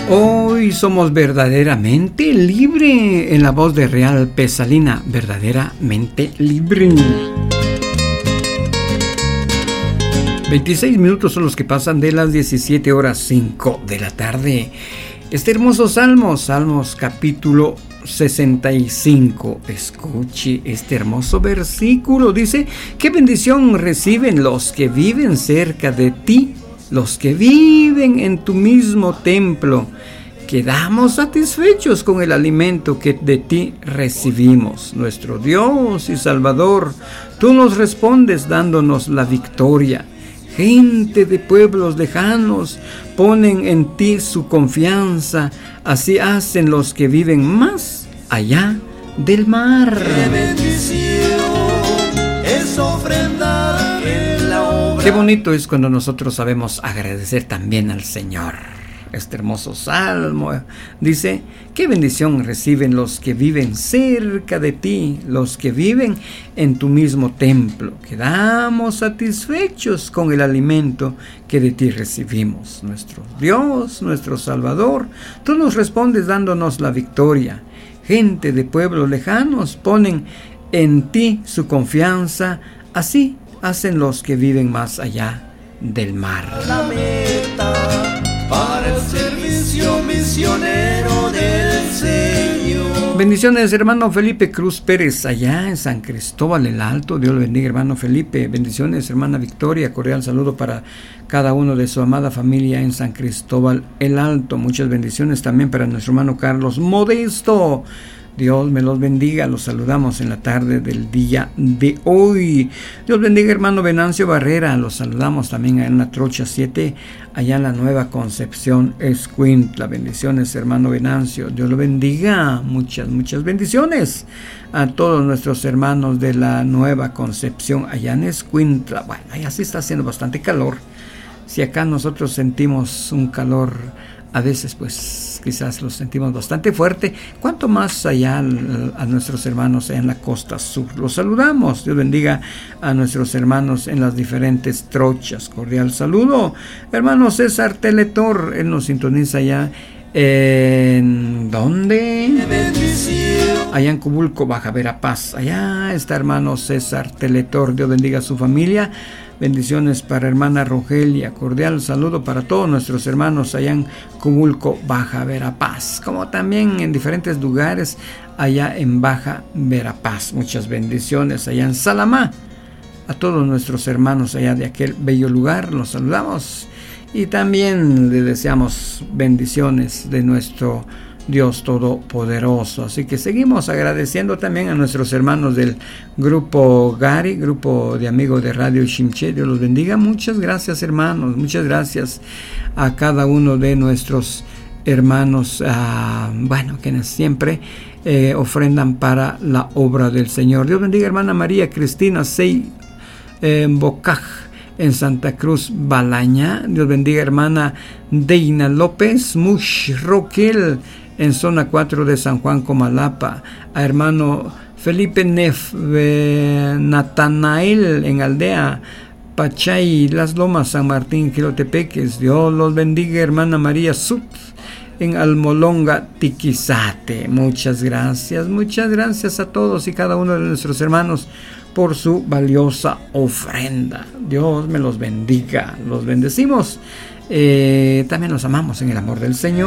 Hoy somos verdaderamente libre en la voz de Real Pesalina, verdaderamente libre. 26 minutos son los que pasan de las 17:05 de la tarde. Este hermoso Salmos capítulo 65. Escuche este hermoso versículo. Dice: ¿qué bendición reciben los que viven cerca de ti? Los que viven en tu mismo templo. Quedamos satisfechos con el alimento que de ti recibimos. Nuestro Dios y Salvador, tú nos respondes dándonos la victoria. Gente de pueblos lejanos ponen en ti su confianza. Así hacen los que viven más allá del mar. ¡Qué bendición es ofrendar en la obra! Qué bonito es cuando nosotros sabemos agradecer también al Señor. Este hermoso salmo dice: qué bendición reciben los que viven cerca de ti, los que viven en tu mismo templo. Quedamos satisfechos con el alimento que de ti recibimos. Nuestro Dios, nuestro Salvador, tú nos respondes dándonos la victoria. Gente de pueblos lejanos ponen en ti su confianza. Así hacen los que viven más allá del mar. La meta para el servicio misionero del Señor. Bendiciones, hermano Felipe Cruz Pérez, allá en San Cristóbal el Alto. Dios lo bendiga, hermano Felipe. Bendiciones, hermana Victoria. Cordial saludo para cada uno de su amada familia en San Cristóbal el Alto. Muchas bendiciones también para nuestro hermano Carlos Modesto. Dios me los bendiga. Los saludamos en la tarde del día de hoy. Dios bendiga, hermano Venancio Barrera. Los saludamos también en la Trocha 7, allá en la Nueva Concepción, Escuintla. Bendiciones, hermano Venancio. Dios lo bendiga. Muchas bendiciones a todos nuestros hermanos de la Nueva Concepción, allá en Escuintla. Bueno, allá sí está haciendo bastante calor. Si acá nosotros sentimos un calor, a veces pues quizás lo sentimos bastante fuerte, cuanto más allá a nuestros hermanos en la costa sur. Los saludamos. Dios bendiga a nuestros hermanos en las diferentes trochas. Cordial saludo, hermano César Teletor. Él nos sintoniza allá en ¿dónde? Allá en Cubulco, Baja Verapaz. Allá está hermano César Teletor. Dios bendiga a su familia. Bendiciones para hermana Rogelia. Cordial saludo para todos nuestros hermanos allá en Cubulco, Baja Verapaz, como también en diferentes lugares allá en Baja Verapaz. Muchas bendiciones allá en Salamá. A todos nuestros hermanos allá de aquel bello lugar los saludamos y también le deseamos bendiciones de nuestro Dios Todopoderoso. Así que seguimos agradeciendo también a nuestros hermanos del grupo Gari, grupo de amigos de Radio Shimche. Dios los bendiga. Muchas gracias, hermanos. Muchas gracias a cada uno de nuestros hermanos, quienes siempre ofrendan para la obra del Señor. Dios bendiga, hermana María Cristina Sey Bocaj en Santa Cruz Balaña. Dios bendiga, hermana Deina López Mush Roquel en zona 4 de San Juan Comalapa, a hermano Felipe Nef Natanael en Aldea Pachay, Las Lomas, San Martín, Quilotepeques. Dios los bendiga, hermana María Sut en Almolonga, Tiquizate. Muchas gracias a todos y cada uno de nuestros hermanos por su valiosa ofrenda. Dios me los bendiga. Los bendecimos. También los amamos en el amor del Señor.